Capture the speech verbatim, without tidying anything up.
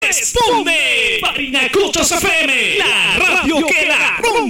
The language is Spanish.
responde. Barinacochas F M, la radio que la rompe.